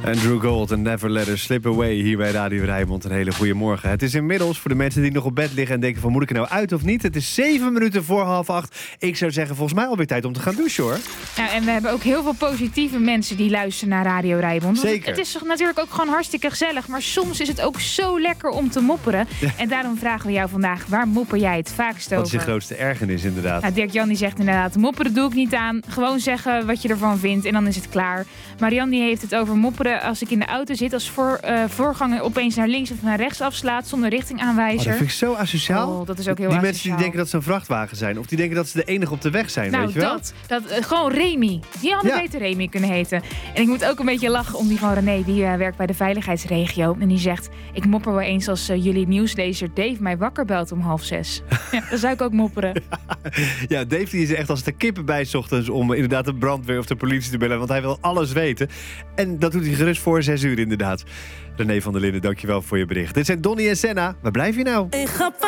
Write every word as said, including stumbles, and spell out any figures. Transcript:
Andrew Gold en Never Let Her Slip Away hier bij Radio Rijnmond. Een hele goede morgen. Het is inmiddels voor de mensen die nog op bed liggen en denken van moet ik er nou uit of niet? Het is zeven minuten voor half acht. Ik zou zeggen volgens mij alweer tijd om te gaan douchen hoor. Ja, en we hebben ook heel veel positieve mensen die luisteren naar Radio Rijnmond. Zeker. Het, het is toch natuurlijk ook gewoon hartstikke gezellig, maar soms is het ook zo lekker om te mopperen. Ja. En daarom vragen we jou vandaag, waar mopper jij het vaakst over? Wat is je grootste ergernis inderdaad? Nou, Dirk-Jan die zegt inderdaad, mopperen doe ik niet aan. Gewoon zeggen wat je ervan vindt en dan is het klaar. Marianne die heeft het over mopperen als ik in de auto zit, als voor, uh, voorganger opeens naar links of naar rechts afslaat zonder richtingaanwijzer. Oh, dat vind ik zo asociaal. Oh, dat is ook heel die asociaal. mensen die denken dat ze een vrachtwagen zijn. Of die denken dat ze de enige op de weg zijn, nou, weet je wel? dat. dat uh, gewoon Remy. Die hadden Ja. beter Remy kunnen heten. En ik moet ook een beetje lachen om die van René. Die uh, werkt bij de veiligheidsregio. En die zegt, ik mopper wel eens als uh, jullie nieuwslezer Dave mij wakker belt om half zes. Ja, dan zou ik ook mopperen. Ja, Dave die is echt als de kippen bij 's ochtends om inderdaad de brandweer of de politie te bellen. Want hij wil alles weten. En dat doet hij gerust voor zes uur inderdaad. René van der Linden, dankjewel voor je bericht. Dit zijn Donnie en Senna. Waar blijf je nou?